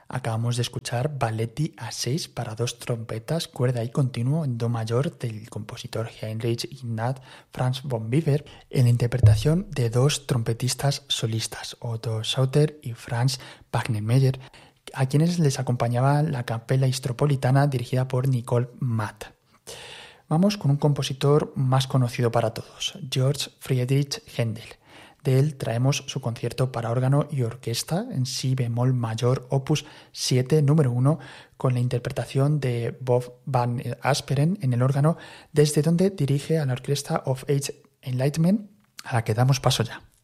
Acabamos de escuchar Balletti A6 para dos trompetas, cuerda y continuo en do mayor del compositor Heinrich Ignaz Franz von Weber en la interpretación de dos trompetistas solistas, Otto Sauter y Franz Wagnermeyer, a quienes les acompañaba la Capella Istropolitana dirigida por Nicole Matt. Vamos con un compositor más conocido para todos, Georg Friedrich Händel. De él traemos su concierto para órgano y orquesta en si bemol mayor opus 7 número 1 con la interpretación de Bob van Asperen en el órgano, desde donde dirige a la Orchestra of Age Enlightenment, a la que damos paso ya.